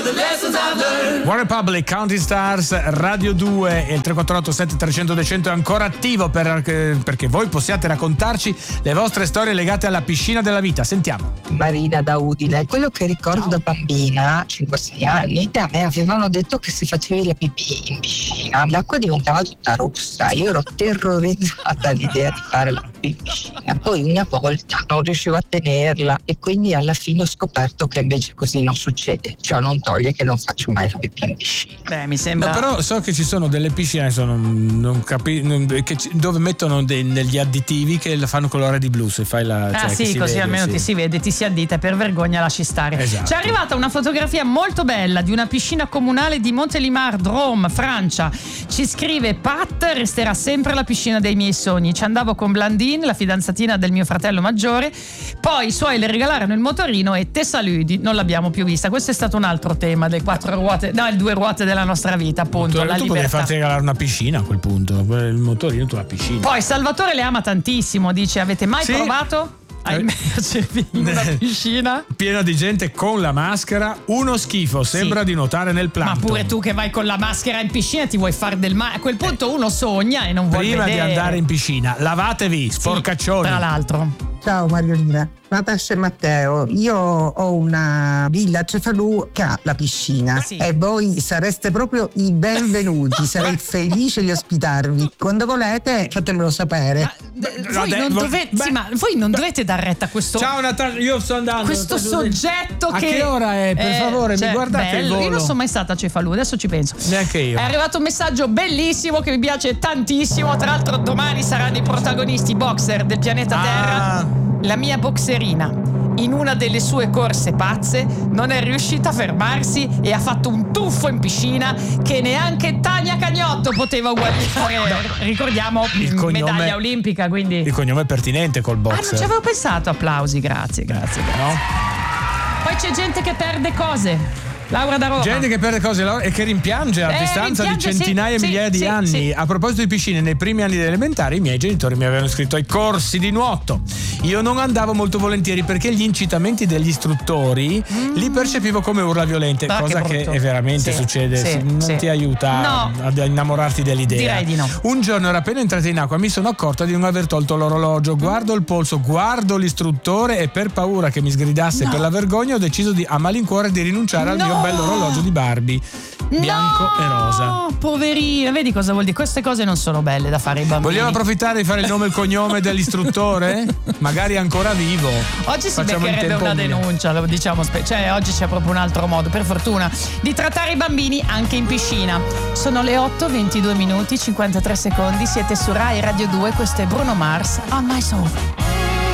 One Republic, Counting Stars, Radio 2 e il 348 7300 200 è ancora attivo perché voi possiate raccontarci le vostre storie legate alla piscina della vita. Sentiamo. Marina da Udine. Quello che ricordo da bambina, 5-6 anni, a me avevano detto che se facevi la pipì in piscina l'acqua diventava tutta rossa. Io ero terrorizzata all'idea di fare la pipì in piscina. Poi una volta non riuscivo a tenerla e quindi alla fine ho scoperto che invece così non succede. Ciò non toglie che non faccio mai la pipì in piscina. Beh, mi sembra. No, però so che ci sono delle piscine dove mettono degli additivi che la fanno colore di blu se fai la. Sì, così almeno ti si vede, ti si addita, per vergogna lasci stare. Esatto. C'è arrivata una fotografia molto bella di una piscina comunale di Montélimar, Drôme, Francia. Ci scrive: Pat, resterà sempre la piscina dei miei sogni. Ci andavo con Blandine, la fidanzatina del mio fratello maggiore. Poi i suoi le regalarono il motorino e te saludi, non l'abbiamo più vista. Questo è stato un altro tema delle il 2 ruote della nostra vita, appunto. La tu libertà. potevi farti regalare una piscina a quel punto, il motorino, tu la piscina. Poi Salvatore le ama tantissimo, dice: avete mai provato a immergervi in una piscina piena di gente con la maschera? Uno schifo, sembra di nuotare nel plankton. Ma pure tu che vai con la maschera in piscina ti vuoi fare del male. A quel punto uno sogna e non vuole vedere. Prima di andare in piscina lavatevi, sporcaccioni. Tra l'altro. Ciao Mariolina, Natascia e Matteo, io ho una villa a Cefalù che ha la piscina e voi sareste proprio i benvenuti, sarei felice di ospitarvi. Quando volete fatemelo sapere. Voi non dovete dar retta a questo. Ciao Natascia, io sto andando. Questo soggetto a che ora è? Per favore, mi guardate bello. il volo. Io non sono mai stata a Cefalù, adesso ci penso. Neanche io. È arrivato un messaggio bellissimo che mi piace tantissimo. Tra l'altro domani saranno i protagonisti boxer del pianeta Terra. La mia boxerina, in una delle sue corse pazze, non è riuscita a fermarsi e ha fatto un tuffo in piscina che neanche Tania Cagnotto poteva uguagliare. Ricordiamo, medaglia olimpica, quindi. Il cognome è pertinente col boxer. Non ci avevo pensato, applausi, grazie. No? Poi c'è gente che perde cose. Laura da Roma. Gente che perde cose e che rimpiange a distanza di centinaia e migliaia di anni. A proposito di piscine, nei primi anni delle elementari i miei genitori mi avevano iscritto ai corsi di nuoto. Io non andavo molto volentieri perché gli incitamenti degli istruttori li percepivo come urla violente, cosa che veramente succede, non ti aiuta ad innamorarti dell'idea. Direi di no. Un giorno ero appena entrata in acqua, mi sono accorta di non aver tolto l'orologio, guardo il polso, guardo l'istruttore e per paura che mi sgridasse per la vergogna ho deciso a malincuore di rinunciare al mio bello orologio di Barbie bianco e rosa. Poverina, vedi cosa vuol dire? Queste cose non sono belle da fare ai bambini. Vogliamo approfittare di fare il nome e il cognome dell'istruttore? Magari è ancora vivo. Oggi si beccherebbe una denuncia, lo diciamo, cioè oggi c'è proprio un altro modo, per fortuna, di trattare i bambini anche in piscina. Sono le 8:22 minuti 53 secondi, siete su Rai Radio 2, questo è Bruno Mars, On My Soul.